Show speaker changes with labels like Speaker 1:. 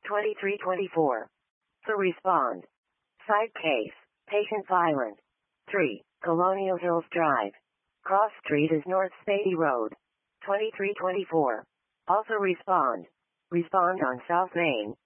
Speaker 1: 2324. So respond. Side case. Patient violent. 3. Colonial Hills Drive. Cross Street is North Spady Road. 2324. Also respond. Respond on South Main.